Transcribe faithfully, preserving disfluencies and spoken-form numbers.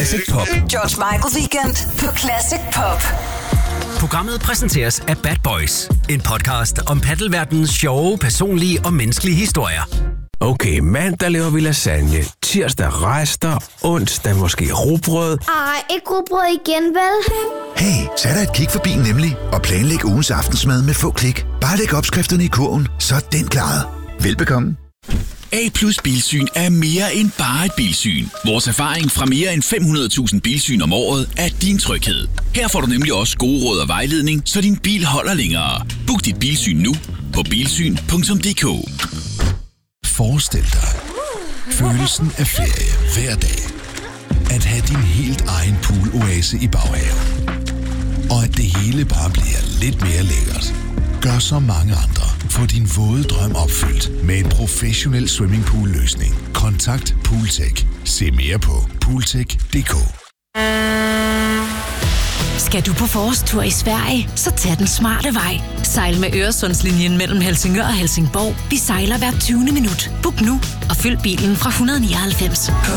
Classic Pop. George Michael Weekend på Classic Pop. Programmet præsenteres af Bad Boys. En podcast om paddelverdenens sjove, personlige og menneskelige historier. Okay, mandag laver vi lasagne, tirsdag rester, onsdag måske rugbrød. Ej, ikke rugbrød igen, vel? Hey, så er der et kig forbi nemlig, og planlæg ugens aftensmad med få klik. Bare læg opskrifterne i kurven, så er den klaret. Velbekomme. A plus Bilsyn er mere end bare et bilsyn. Vores erfaring fra mere end fem hundrede tusind bilsyn om året er din tryghed. Her får du nemlig også gode råd og vejledning, så din bil holder længere. Book dit bilsyn nu på bilsyn punktum d k. Forestil dig følelsen af ferie hver dag. At have din helt egen pool-oase i baghaven. Og at det hele bare bliver lidt mere lækkert. Gør som mange andre. Få din våde drøm opfyldt med en professionel swimmingpool-løsning. Kontakt Pooltech. Se mere på pooltech punktum d k. Skal du på forårstur i Sverige, så tag den smarte vej. Sejl med Øresundslinjen mellem Helsingør og Helsingborg. Vi sejler hver tyvende minut. Book nu og fyld bilen fra et hundrede nioghalvfems. På